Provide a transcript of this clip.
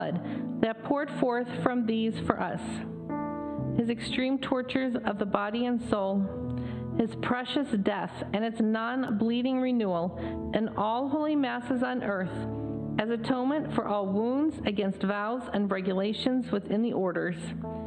that poured forth from these for us. His extreme tortures of the body and soul, his precious death and its non-bleeding renewal, and all holy masses on earth as atonement for all wounds against vows and regulations within the orders,